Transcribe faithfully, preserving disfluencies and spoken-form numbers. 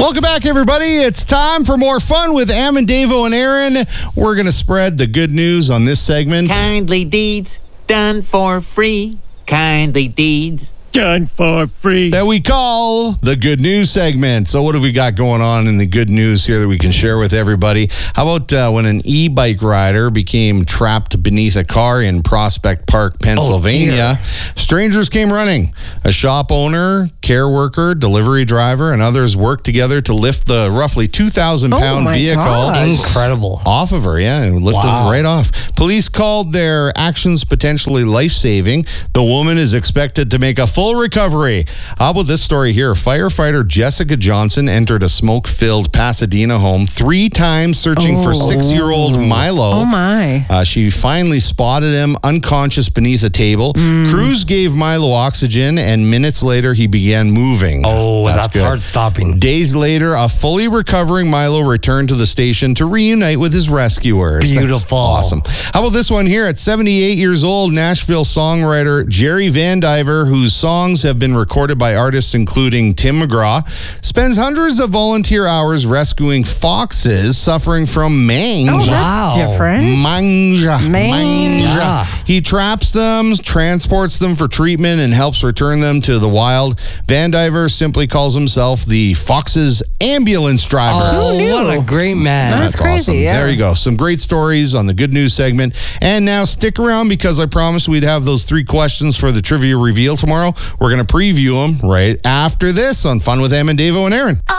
Welcome back, everybody. It's time for more fun with Am and Davo and Aaron. We're going to spread the good news on this segment. Kindly deeds done for free. Kindly deeds done for free. That we call the good news segment. So what have we got going on in the good news here that we can share with everybody? How about uh, when an e-bike rider became trapped beneath a car in Prospect Park, Pennsylvania? Oh, strangers came running. A shop owner, care worker, delivery driver, and others worked together to lift the roughly two thousand pound oh vehicle gosh. Incredible. off of her. Yeah, and lifted Wow. it right off. Police called their actions potentially life-saving. The woman is expected to make a full recovery. How about this story here? Firefighter Jessica Johnson entered a smoke-filled Pasadena home three times searching Oh. for six-year-old Milo. Oh, my. Uh, she finally spotted him unconscious beneath a table. Mm. Crews gave Milo oxygen, and minutes later, he began moving. Oh, that's, good. hard stopping. Days later, a fully recovering Milo returned to the station to reunite with his rescuers. That's Beautiful. awesome. How about this one here? At seventy-eight years old, Nashville songwriter Jerry Van Diver, whose songs have been recorded by artists including Tim McGraw, spends hundreds of volunteer hours rescuing foxes suffering from mange. Oh, that's Wow. different. Mange. Mange. Yeah. He traps them, transports them for treatment, and helps return them to the wild. Van Diver simply calls himself the Fox's ambulance driver. Oh, knew? what a great man. That's crazy, awesome. yeah. There you go. Some great stories on the good news segment. And now stick around because I promised we'd have those three questions for the trivia reveal tomorrow. We're going to preview them right after this on Fun with Am and Davo and Aaron.